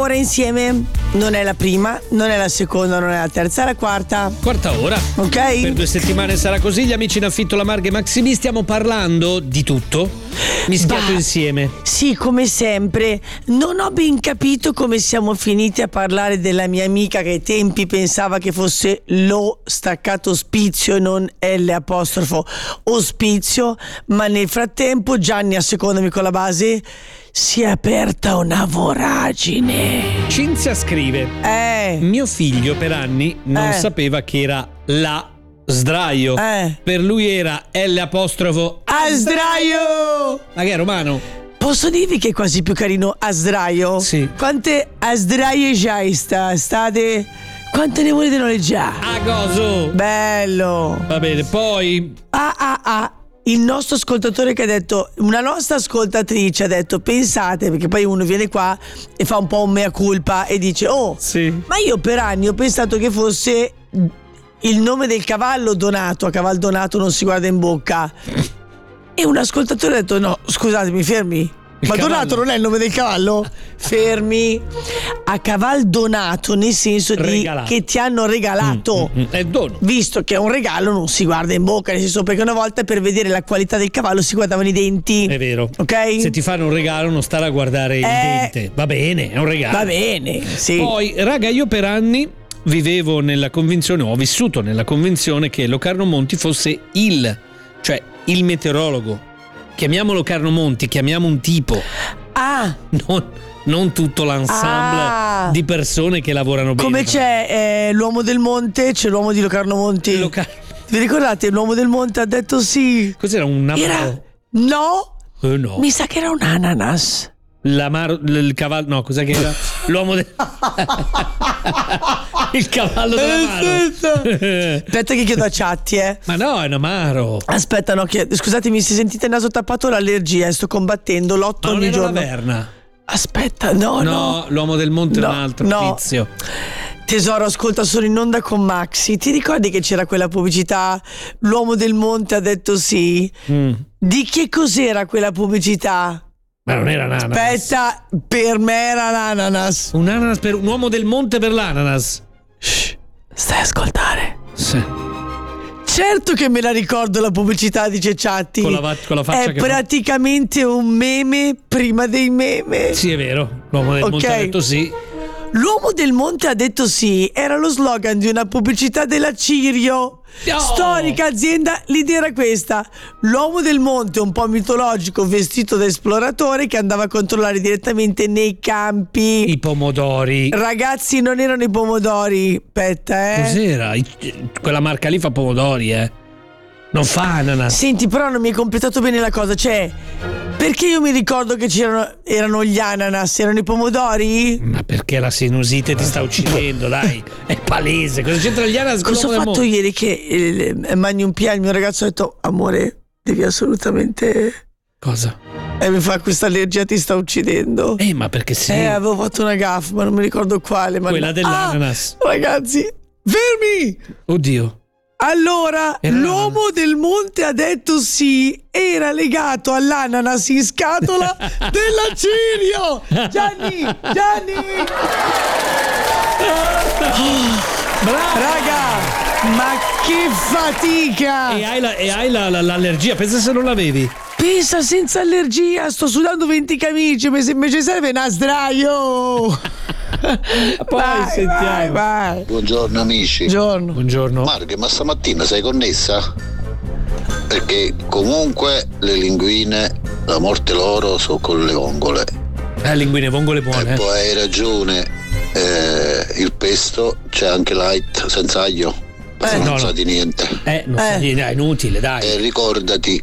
ora insieme. Non è la prima, non è la seconda, non è la terza, è la quarta. Quarta ora. Ok? Per 2 settimane sarà così. Gli amici in affitto, la Marghe e Maximi, stiamo parlando di tutto mischiato insieme. Sì, come sempre. Non ho ben capito come siamo finiti a parlare della mia amica che ai tempi pensava che fosse lo staccato ospizio e non L' ospizio, ma nel frattempo, Gianni, assecondami con la base, si è aperta una voragine. Cinzia scrive: mio figlio per anni non sapeva che era la sdraio. Per lui era L' Asdraio. Ma che è romano? Posso dirvi che è quasi più carino Asdraio? Sì. Quante Asdraie già state? Quante ne volete noleggiare? A gozo. Bello. Va bene, poi il nostro ascoltatore che ha detto, una nostra ascoltatrice ha detto, pensate, perché poi uno viene qua e fa un po' un mea culpa e dice, sì, ma io per anni ho pensato che fosse il nome del cavallo Donato. A cavallo Donato non si guarda in bocca. E un ascoltatore ha detto, no, scusatemi, fermi, ma cavallo. Donato non è il nome del cavallo? Fermi. A caval donato, nel senso Regalato. che ti hanno regalato. È dono. Visto che è un regalo non si guarda in bocca, nel senso, perché una volta per vedere la qualità del cavallo si guardavano i denti. È vero. Ok? Se ti fanno un regalo non stare a guardare il dente. Va bene, è un regalo. Va bene, sì. Poi, raga, io per anni vivevo nella convinzione, ho vissuto nella convinzione che Locarno Monti fosse il meteorologo. Chiamiamolo Carno Monti, chiamiamo un tipo. Non tutto l'ensemble di persone che lavorano bene. Come c'è l'uomo del monte, c'è l'uomo di Locarno Monti. Vi ricordate? L'uomo del monte ha detto sì. Cos'era, un amaro? No. No. Mi sa che era un ananas. L'amaro, il cavallo, no, cos'è che era? L'uomo del... il cavallo dell'amaro. Aspetta che chiedo a Ciatti, Ma no, è un amaro. Aspetta, no, scusatemi, se sentite il naso tappato, l'allergia, sto combattendo, lotto ogni giorno. Ma non era la Verna? Aspetta, no. L'uomo del monte è un altro tizio. Tesoro, ascolta, sono in onda con Maxi. Ti ricordi che c'era quella pubblicità? L'uomo del monte ha detto sì. Di che cos'era quella pubblicità? Ma non era l'ananas. Aspetta, per me era l'ananas. Un ananas per un uomo del monte per l'ananas. Shh, stai a ascoltare. Sì. Certo che me la ricordo la pubblicità, dice Ciatti. Con la faccia è praticamente un meme prima dei meme. Sì, è vero. L'uomo del monte ha detto sì. L'uomo del monte ha detto sì era lo slogan di una pubblicità della Cirio. Storica azienda, l'idea era questa: l'uomo del monte, un po' mitologico, vestito da esploratore, che andava a controllare direttamente nei campi i pomodori. Ragazzi, non erano i pomodori. Aspetta, Cos'era? Quella marca lì fa pomodori, non fa ananas. Senti, però non mi hai completato bene la cosa. Cioè, perché io mi ricordo che erano gli ananas, erano i pomodori? Ma perché la sinusite ti sta uccidendo, dai. È palese. Cosa c'entra gli ananas? Cosa ho fatto ieri che Magnum Pia, il mio ragazzo, ha detto: amore, devi assolutamente... Cosa? Mi fa questa allergia, ti sta uccidendo. Ma perché sì? Avevo fatto una gaffa, ma non mi ricordo quale. Quella dell'ananas. Ragazzi, fermi! Oddio. Allora, l'uomo del monte ha detto sì, era legato all'ananas in scatola della Cirio. Gianni! Bravo. Raga, ma che fatica! E hai l'allergia, pensa se non l'avevi. Pensa, senza allergia, sto sudando 20 camicie, invece serve una sdraio. Poi sentiamo. Vai. Buongiorno amici. Buongiorno. Marghe, ma stamattina sei connessa? Perché comunque le linguine, la morte loro, sono con le vongole. Linguine, vongole buone. E poi hai ragione, il pesto c'è anche light, senza aglio. Non sa di niente. Non sa di niente, è inutile, dai. E ricordati.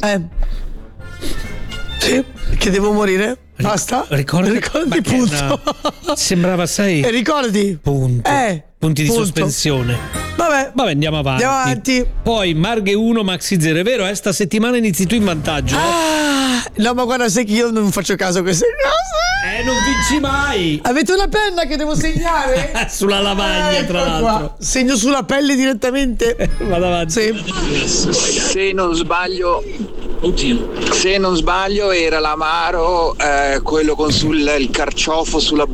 Sì, che devo morire? Basta? Ricordati punto. Sembrava sei. E ricordati. Punto. Punti di sospensione. Vabbè, andiamo avanti. Poi Marghe 1, Maxi 0. È vero, sta settimana inizi tu in vantaggio. No, ma guarda, sai che io non faccio caso a queste cose. Non vinci mai. Avete una penna che devo segnare? Sulla lavagna, tra l'altro. Qua. Segno sulla pelle direttamente. Vado avanti. Sì. Se non sbaglio, era l'amaro, quello con il carciofo sulla